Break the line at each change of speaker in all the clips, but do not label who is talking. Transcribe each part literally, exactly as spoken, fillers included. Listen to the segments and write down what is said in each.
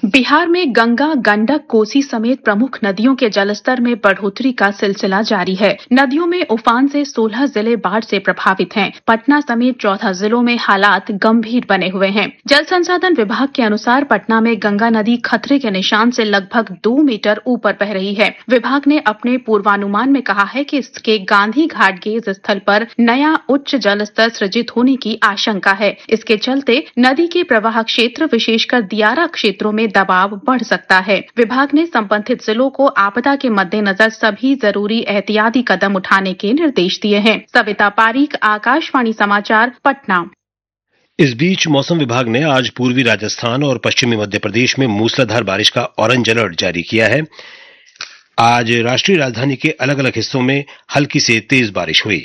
बिहार में गंगा, गंडक, कोसी समेत प्रमुख नदियों के जलस्तर में बढ़ोतरी का सिलसिला जारी है। नदियों में उफान से सोलह जिले बाढ़ से प्रभावित हैं। पटना समेत चौदह जिलों में हालात गंभीर बने हुए हैं। जल संसाधन विभाग के अनुसार पटना में गंगा नदी खतरे के निशान से लगभग दो मीटर ऊपर बह रही है। विभाग ने अपने पूर्वानुमान में कहा है कि इसके गांधी घाट गेज स्थल पर नया उच्च जलस्तर सृजित होने की आशंका है। इसके चलते नदी के प्रवाह क्षेत्र विशेषकर दियारा क्षेत्रों में दबाव बढ़ सकता है। विभाग ने संबंधित जिलों को आपदा के मद्देनजर सभी जरूरी एहतियाती कदम उठाने के निर्देश दिए हैं। सविता पारीक, आकाशवाणी समाचार, पटना।
इस बीच मौसम विभाग ने आज पूर्वी राजस्थान और पश्चिमी मध्य प्रदेश में मूसलाधार बारिश का ऑरेंज अलर्ट जारी किया है। आज राष्ट्रीय राजधानी के अलग अलग हिस्सों में हल्की से तेज बारिश हुई।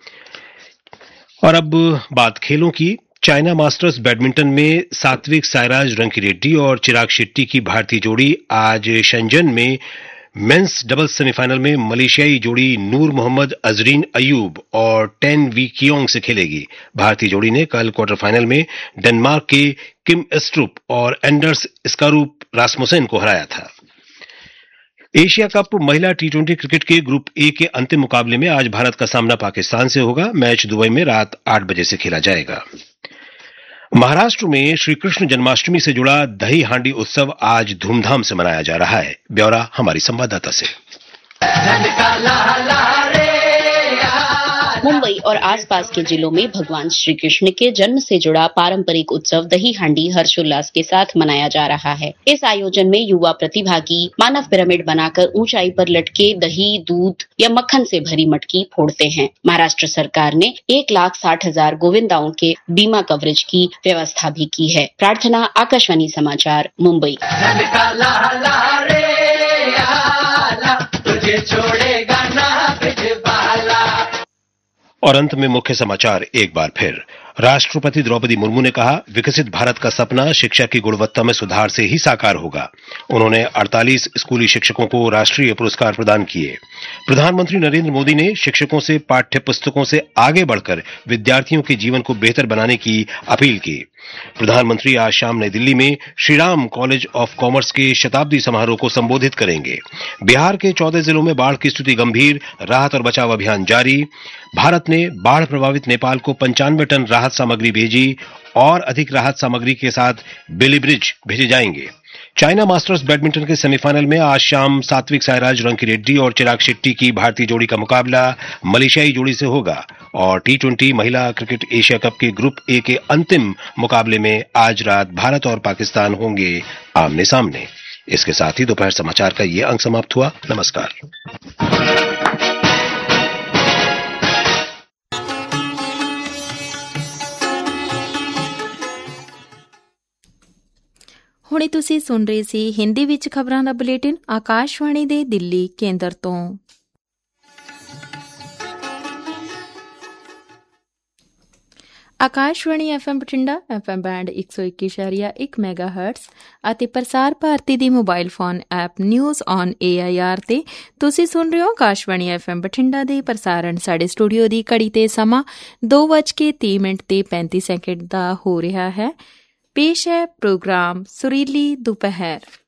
और अब बात खेलों की। चाइना मास्टर्स बैडमिंटन में सात्विक साईराज रंकीरेड्डी और चिराग शेट्टी की भारतीय जोड़ी आज शंजन में मेंस डबल्स सेमीफाइनल में मलेशियाई जोड़ी नूर मोहम्मद अजरीन अयूब और टेन वी कियोंग से खेलेगी। भारतीय जोड़ी ने कल क्वार्टर फाइनल में डेनमार्क के किम एस्ट्रुप और एंडर्स स्कारूप रासमुसेन को हराया था। एशिया कप महिला टी ट्वेंटी क्रिकेट के ग्रुप ए के अंतिम मुकाबले में आज भारत का सामना पाकिस्तान से होगा। मैच दुबई में रात आठ बजे से खेला जाएगा। महाराष्ट्र में श्री कृष्ण जन्माष्टमी से जुड़ा दही हांडी उत्सव आज धूमधाम से मनाया जा रहा है। ब्यौरा हमारी संवाददाता से।
मुंबई और आसपास के जिलों में भगवान श्री कृष्ण के जन्म से जुड़ा पारंपरिक उत्सव दही हांडी हर्षोल्लास के साथ मनाया जा रहा है। इस आयोजन में युवा प्रतिभागी मानव पिरामिड बनाकर ऊंचाई पर लटके दही, दूध या मक्खन से भरी मटकी फोड़ते हैं। महाराष्ट्र सरकार ने एक लाख साठ हजार गोविंदाओं के बीमा कवरेज की व्यवस्था भी की है। प्रार्थना, आकाशवाणी समाचार, मुंबई।
और अंत में मुख्य समाचार एक बार फिर। राष्ट्रपति द्रौपदी मुर्मू ने कहा, विकसित भारत का सपना शिक्षा की गुणवत्ता में सुधार से ही साकार होगा। उन्होंने अड़तालीस स्कूली शिक्षकों को राष्ट्रीय पुरस्कार प्रदान किए। प्रधानमंत्री नरेंद्र मोदी ने शिक्षकों से पाठ्य पुस्तकों से आगे बढ़कर विद्यार्थियों के जीवन को बेहतर बनाने की अपील की। प्रधानमंत्री आज शाम नई दिल्ली में श्रीराम कॉलेज ऑफ कॉमर्स के शताब्दी समारोह को संबोधित करेंगे। बिहार के चौदह जिलों में बाढ़ की स्थिति गंभीर, राहत और बचाव अभियान जारी। भारत ने बाढ़ प्रभावित नेपाल को पंचानवे टन राहत सामग्री भेजी और अधिक राहत सामग्री के साथ बेलीब्रिज भेजे जाएंगे। चाइना मास्टर्स बैडमिंटन के सेमीफाइनल में आज शाम सात्विक साईराज रंकीरेड्डी और चिराग शेट्टी की भारतीय जोड़ी का मुकाबला मलेशियाई जोड़ी से होगा। और टी ट्वेंटी महिला क्रिकेट एशिया कप के ग्रुप ए के अंतिम मुकाबले में आज रात भारत और पाकिस्तान होंगे आमने सामने। इसके साथ ही दोपहर समाचार का ये अंक समाप्त हुआ। नमस्कार।
ਹੁਣੇ ਤੁਸੀਂ ਸੁਣ ਰਹੇ ਸੀ ਹਿੰਦੀ ਵਿੱਚ ਖਬਰਾਂ ਦਾ ਬੁਲੇਟਿਨ ਆਕਾਸ਼ਵਾਣੀ ਦੇ ਦਿੱਲੀ ਕੇਂਦਰ ਤੋਂ। Akashvani FM Bathinda FM band ਇੱਕ ਸੌ ਇੱਕੀ ਇਸ਼ਾਰੀਆ ਇੱਕ ਮੈਗਾਹਰਟਜ਼ ਅਤੇ ਪ੍ਰਸਾਰ ਭਾਰਤੀ ਦੀ mobile phone app news on A I R ਤੇ ਤੁਸੀਂ ਸੁਣ ਰਹੇ ਹੋ ਆਕਾਸ਼ਵਾਣੀ ਐਫਐਮ ਬਠਿੰਡਾ ਦੇ ਪ੍ਰਸਾਰਣ। ਸਾਡੇ ਸਟੂਡੀਓ ਦੀ ਘੜੀ ਤੇ ਸਮਾਂ ਦੋ ਵੱਜ ਕੇ ਤੀਹ ਮਿੰਟ ਤੇ ਪੈਂਤੀ ਸੈਕਿੰਡ ਦਾ ਹੋ ਰਿਹਾ ਹੈ। पेश है प्रोग्राम सुरीली दोपहर।